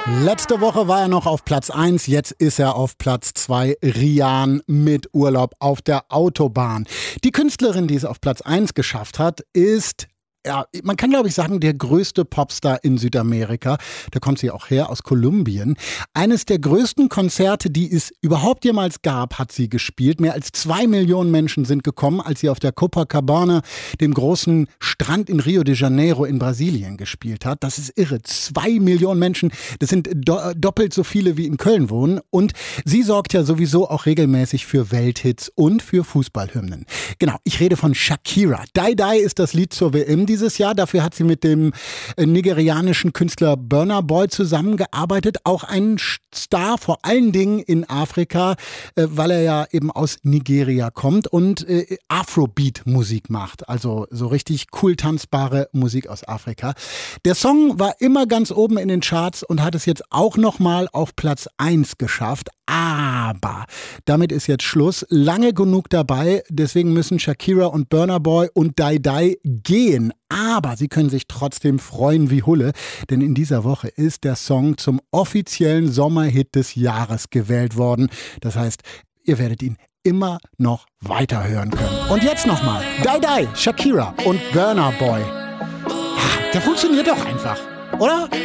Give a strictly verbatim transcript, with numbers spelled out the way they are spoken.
Letzte Woche war er noch auf Platz eins, jetzt ist er auf Platz zwei. Rian mit Urlaub auf der Autobahn. Die Künstlerin, die es auf Platz eins geschafft hat, ist... Ja, man kann, glaube ich, sagen, der größte Popstar in Südamerika. Da kommt sie auch her, aus Kolumbien. Eines der größten Konzerte, die es überhaupt jemals gab, hat sie gespielt. Mehr als zwei Millionen Menschen sind gekommen, als sie auf der Copacabana, dem großen Strand in Rio de Janeiro in Brasilien, gespielt hat. Das ist irre. Zwei Millionen Menschen, das sind do- doppelt so viele, wie in Köln wohnen. Und sie sorgt ja sowieso auch regelmäßig für Welthits und für Fußballhymnen. Genau, ich rede von Shakira. Die Die ist das Lied zur W M dieses Jahr. Dafür hat sie mit dem nigerianischen Künstler Burna Boy zusammengearbeitet. Auch ein Star, vor allen Dingen in Afrika, weil er ja eben aus Nigeria kommt und Afrobeat-Musik macht. Also so richtig cool tanzbare Musik aus Afrika. Der Song war immer ganz oben in den Charts und hat es jetzt auch nochmal auf Platz eins geschafft. Aber damit ist jetzt Schluss. Lange genug dabei. Deswegen müssen Shakira und Burna Boy und Die Die gehen. Aber sie können sich trotzdem freuen wie Hulle, denn in dieser Woche ist der Song zum offiziellen Sommerhit des Jahres gewählt worden. Das heißt, ihr werdet ihn immer noch weiterhören können. Und jetzt nochmal, Die Die, Shakira und Burna Boy. Der funktioniert doch einfach, oder?